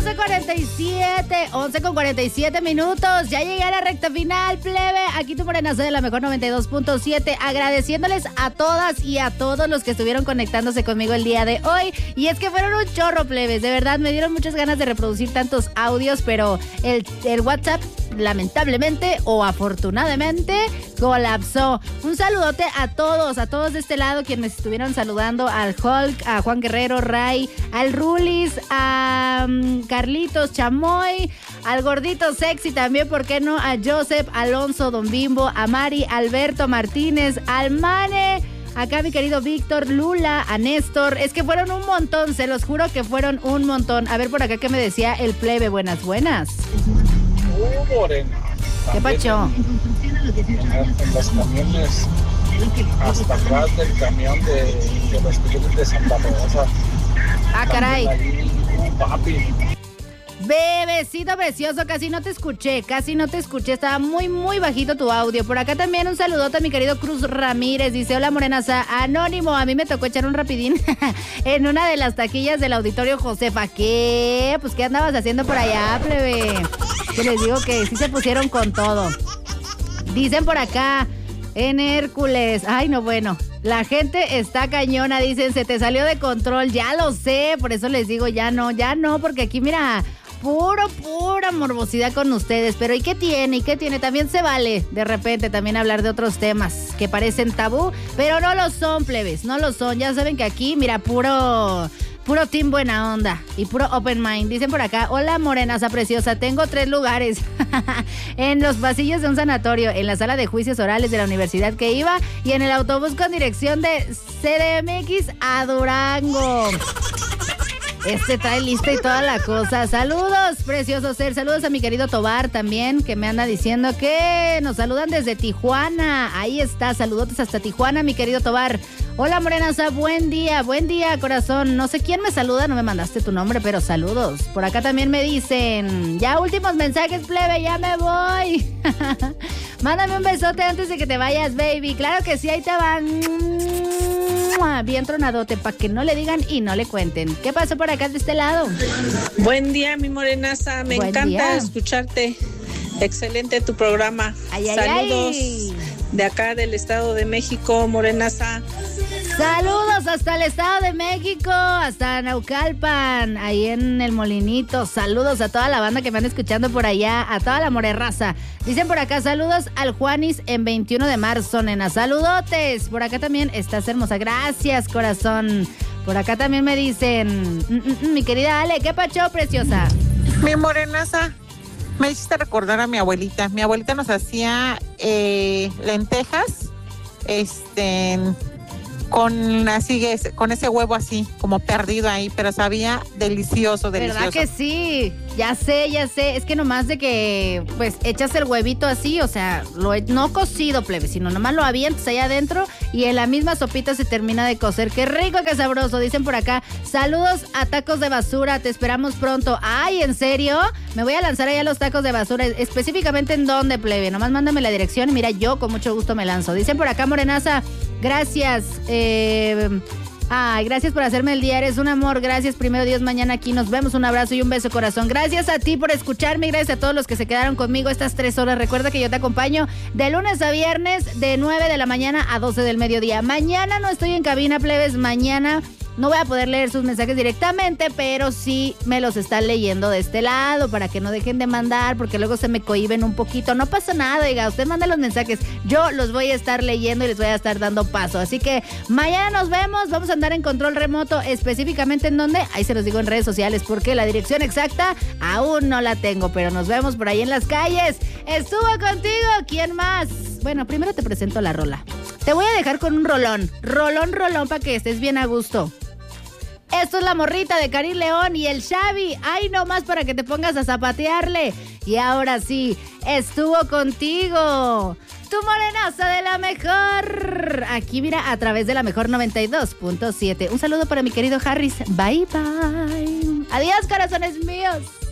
11:47 minutos. Ya llegué a la recta final, plebe. Aquí tu morenazo de la mejor 92.7. Agradeciéndoles a todas y a todos los que estuvieron conectándose conmigo el día de hoy. Y es que fueron un chorro, plebes. De verdad, me dieron muchas ganas de reproducir tantos audios, pero el WhatsApp, lamentablemente o afortunadamente, colapsó. Un saludote a todos de este lado, quienes estuvieron saludando al Hulk, a Juan Guerrero, Ray, al Rulis, a Carlitos Chamoy, al gordito sexy también, ¿por qué no? A Joseph, Alonso, Don Bimbo, a Mari, Alberto Martínez, al Mane, acá mi querido Víctor, Lula, a Néstor. Es que fueron un montón, se los juro que fueron un montón. A ver por acá qué me decía el plebe. Buenas. Morena. ¿Qué pacho? En los camiones, hasta atrás del camión de los clientes de Santa Rosa. Ah, caray. Ahí, papi. Bebecito precioso, casi no te escuché, estaba muy, muy bajito tu audio. Por acá también un saludote a mi querido Cruz Ramírez, dice: hola morenaza, anónimo, a mí me tocó echar un rapidín en una de las taquillas del Auditorio Josefa. ¿Qué? Pues, ¿qué andabas haciendo por allá, plebe? Que les digo que sí se pusieron con todo. Dicen por acá, en Hércules, ay no, bueno, la gente está cañona, dicen, se te salió de control, ya lo sé, por eso les digo, ya no, porque aquí mira, pura morbosidad con ustedes, pero ¿y qué tiene? También se vale de repente también hablar de otros temas que parecen tabú, pero no lo son, plebes, no lo son, ya saben que aquí, mira, puro team buena onda y puro open mind. Dicen por acá, hola morenaza preciosa, tengo 3 lugares en los pasillos de un sanatorio, en la sala de juicios orales de la universidad que iba y en el autobús con dirección de CDMX a Durango. Trae lista y toda la cosa. Saludos, precioso ser. Saludos a mi querido Tobar también, que me anda diciendo que nos saludan desde Tijuana. Ahí está, saludotes hasta Tijuana, mi querido Tobar. Hola, morenaza, buen día, corazón. No sé quién me saluda, no me mandaste tu nombre, pero saludos. Por acá también me dicen, ya últimos mensajes, plebe, ya me voy. Mándame un besote antes de que te vayas, baby. Claro que sí, ahí te van. Bien tronadote, para que no le digan y no le cuenten. ¿Qué pasó por acá de este lado? Buen día, mi morenaza. Me encanta escucharte. Excelente tu programa. Saludos de acá del Estado de México, morenaza. Saludos hasta el Estado de México, hasta Naucalpan, ahí en el Molinito. Saludos a toda la banda que me anda escuchando por allá, a toda la morerraza. Dicen por acá, saludos al Juanis en 21 de marzo, nena. Saludotes. Por acá también estás hermosa. Gracias, corazón. Por acá también me dicen, mi querida Ale, ¿qué pacho, preciosa? Mi morenaza, me hiciste recordar a mi abuelita. Mi abuelita nos hacía lentejas, con ese huevo así, como perdido ahí, pero sabía delicioso. ¿Verdad que sí? Ya sé, es que nomás de que, pues, echas el huevito así, o sea, no cocido, plebe, sino nomás lo avientas ahí adentro y en la misma sopita se termina de cocer. ¡Qué rico, qué sabroso! Dicen por acá, saludos a Tacos de Basura, te esperamos pronto. ¡Ay, en serio! Me voy a lanzar allá a los Tacos de Basura, específicamente en dónde, plebe, nomás mándame la dirección y mira, yo con mucho gusto me lanzo. Dicen por acá, morenaza, gracias, gracias por hacerme el día, eres un amor, gracias, primero Dios, mañana aquí nos vemos, un abrazo y un beso, corazón. Gracias a ti por escucharme y gracias a todos los que se quedaron conmigo estas 3 horas. Recuerda que yo te acompaño de lunes a viernes de 9 de la mañana a 12 del mediodía. Mañana no estoy en cabina, plebes, mañana no voy a poder leer sus mensajes directamente, pero sí me los están leyendo de este lado para que no dejen de mandar, porque luego se me cohíben un poquito. No pasa nada, oiga, usted manda los mensajes, yo los voy a estar leyendo y les voy a estar dando paso. Así que mañana nos vemos, vamos a andar en control remoto, específicamente en donde, ahí se los digo en redes sociales, porque la dirección exacta aún no la tengo, pero nos vemos por ahí en las calles. Estuvo contigo, ¿quién más? Bueno, primero te presento la rola. Te voy a dejar con un rolón para que estés bien a gusto. Esto es La Morrita de Karim León y el Xavi. Ay, nomás para que te pongas a zapatearle. Y ahora sí, estuvo contigo tu morenaza de la mejor. Aquí mira, a través de la mejor 92.7. Un saludo para mi querido Harris. Bye, bye. Adiós, corazones míos.